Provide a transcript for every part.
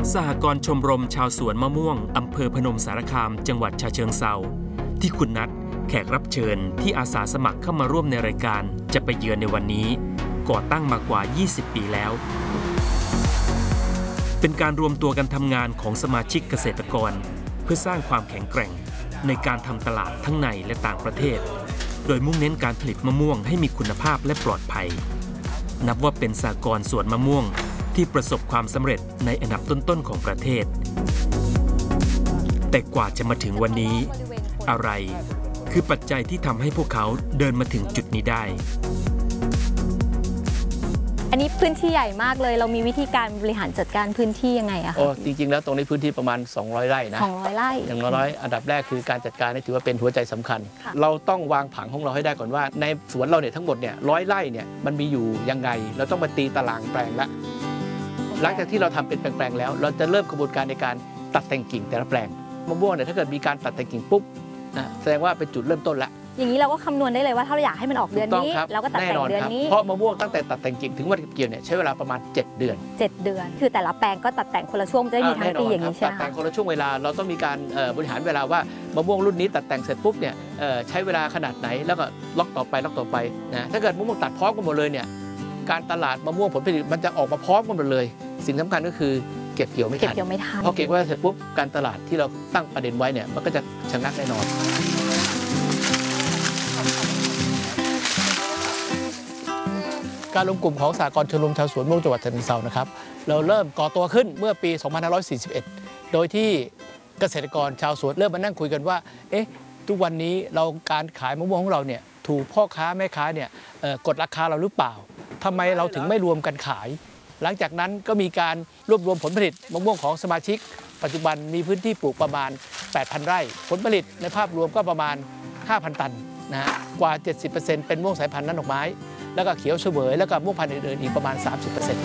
สหกรณ์ชมรมชาวสวนมะม่วงอำเภอพนมสารคามจังหวัดฉะเชิงเทราที่คุณนัทแขกรับเชิญที่อาสาสมัครเข้ามาร่วมในรายการจะไปเยือนในวันนี้ก่อตั้งมากว่า 20 ปีแล้วเป็นการรวมตัวกันทำงานของสมาชิกเกษตรกรเพื่อสร้างความแข็งแกร่งในการทำตลาดทั้งในและต่างประเทศโดยมุ่งเน้นการผลิตมะม่วงให้มีคุณภาพและปลอดภัยนับว่าเป็นสหกรณ์สวนมะม่วงที่ประสบความสำเร็จในอันดับต้นๆของประเทศแต่กว่าจะมาถึงวันนี้อะไรคือปัจจัยที่ทำให้พวกเขาเดินมาถึงจุดนี้ได้อันนี้พื้นที่ใหญ่มากเลยเรามีวิธีการบริหารจัดการพื้นที่ยังไงอะคะจริงๆแล้วตรงนี้พื้นที่ประมาณ200 ไร่นะ 200 ไร่อย่างน้อยอันดับแรกคือการจัดการนี่ถือว่าเป็นหัวใจสำคัญเราต้องวางผังของเราให้ได้ก่อนว่าในสวนเราเนี่ยทั้งหมดเนี่ย100 ไร่เนี่ยมันมีอยู่ยังไงเราต้องมาตีตารางแปลงละหลังจากที่เราทำเป็นแปลงๆแล้วเราจะเริ่มกระบวนการในการตัดแต่งกิ่งแต่ละแปลงมะม่วงเนี่ยถ้าเกิดมีการตัดแต่งกิ่งปุ๊บแสดงว่าเป็นจุดเริ่มต้นละอย่างนี้เราก็คำนวณได้เลยว่าถ้าเราอยากให้มันออกเดือนนี้เราก็ตัดแต่งเดือนนี้เพราะมะม่วงตั้งแต่ตัดแต่งกิ่งถึงวันเก็บเกี่ยวเนี่ยใช้เวลาประมาณ7 เดือนคือแต่ละแปลงก็ตัดแต่งคนละช่วงจะได้มีทั้งปีอย่างนี้ใช่ไหมตัดแต่งคนละช่วงเวลาเราต้องมีการบริหารเวลาว่ามะม่วงรุ่นนี้ตัดแต่งเสร็จปุ๊บเนี่ยใช้เวลาขนาดไหนแล้วก็ล็อกต่อไปนะถ้าเกิดมะม่วงตัดพร้อมกันหมดเลยเนี่ยการตลาดมะม่วงผลผลิตมันจะออกมาพร้อมกันหมดเลยสิ่งสำคัญก็คือเก็บเกี่ยวไม่ทันพอเก็บไว้เสร็จปุ๊บการตลาดที่เราตั้งประเด็นไว้เนี่ยมันก็จะชะงักแน่นอนการรวมกลุ่มของสหกรณ์ชมรมชาวสวนมะม่วงจังหวัดฉะเชิงเทรานะครับเราเริ่มก่อตัวขึ้นเมื่อปี 2541 โดยที่เกษตรกรชาวสวนเริ่มมานั่งคุยกันว่าทุกวันนี้เราการขายมะม่วงของเราเนี่ยถูกพ่อค้าแม่ค้าเนี่ยกดราคาเราหรือเปล่าทำไมเราถึงไม่รวมกันขายหลังจากนั้นก็มีการรวบรวมผลผลิตมะม่วงของสมาชิกปัจจุบันมีพื้นที่ปลูกประมาณ 8,000 ไร่ผลผลิตในภาพรวมก็ประมาณ 5,000 ตันนะฮะกว่า 70% เป็นม่วงสายพันธุ์น้ำดอกไม้แล้วก็เขียวเสวยแล้วก็ม่วงพันธุ์อื่นๆอีกประมาณ 30%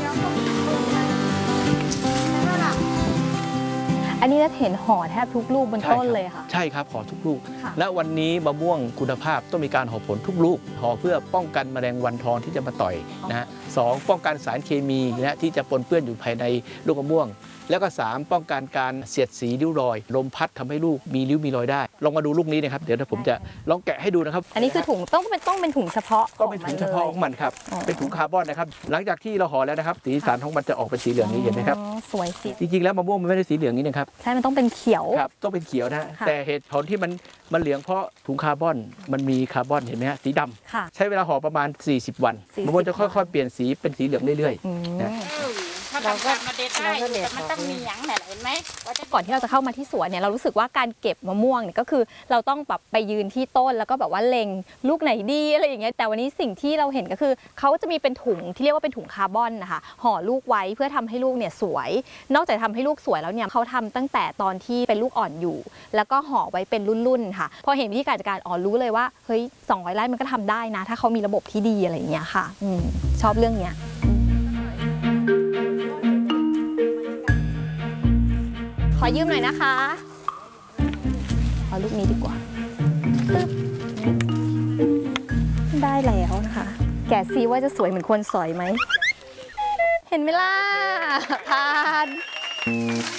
อันนี้จะเห็นห่อแทบทุกลูกบนต้นเลยค่ะใช่ครับห่อทุกลูกและวันนี้มะม่วงคุณภาพต้องมีการห่อผลทุกลูกห่อเพื่อป้องกันแมลงวันทองที่จะมาต่อยนะฮะ2ป้องกันสารเคมีนะที่จะปนเปื้อนอยู่ภายในลูกมะม่วงแล้วก็3ป้องกันการเสียดสีริ้วรอยลมพัดทำให้ลูกมีริ้วมีรอยได้ลองมาดูลูกนี้นะครับเดี๋ยวผมจะลองแกะให้ดูนะครับอันนี้คือถุงต้องเป็นถุงเฉพาะต้องเป็นถุงเฉพาะของมันครับเป็นถุงคาร์บอนนะครับหลังจากที่เราห่อแล้วนะครับสีสันของมันจะออกเป็นสีเหลืองนี้เห็นไหมครับสวยสิจริงๆแล้วมะม่วงมันไม่ได้สีเหลืองนี้นะครับใช่มันต้องเป็นเขียวครับต้องเป็นเขียวนะแต่เหตุผลที่มันเหลืองเพราะถุงคาร์บอนมันมีคาร์บอนเห็นไหมฮะสีดำใช้เวลาห่อประมาณ40 วันมะม่วงจะค่อยๆเปลี่ยนสีเป็นสีเหลืองเรื่อยๆนะเราก็มาเด็ดได้แต่มันต้องมีหยังเนี่ยเห็นไหมก่อนที่เราจะเข้ามาที่สวนเนี่ยเรารู้สึกว่าการเก็บมะม่วงเนี่ยก็คือเราต้องแบบไปยืนที่ต้นแล้วก็แบบว่าเล็งลูกไหนดีอะไรอย่างเงี้ยแต่วันนี้สิ่งที่เราเห็นก็คือเขาจะมีเป็นถุงที่เรียกว่าเป็นถุงคาร์บอนนะคะห่อลูกไว้เพื่อทำให้ลูกเนี่ยสวยนอกจากทำให้ลูกสวยแล้วเนี่ยเขาทำตั้งแต่ตอนที่เป็นลูกอ่อนอยู่แล้วก็ห่อไว้เป็นรุ่นๆค่ะพอเห็นวิธีการจัดการรู้เลยว่าเฮ้ย200 ไร่มันก็ทำได้นะถ้าเขามีระบบที่ดีอะไรอย่างเงี้ยค่ะชอบเรื่องเนี้ยขอยืมหน่อยนะคะเอาลูกนี้ดีกว่าได้แล้วนะคะแกะซีว่าจะสวยเหมือนคนสอยไหมเห็นไหมล่ะผ่าน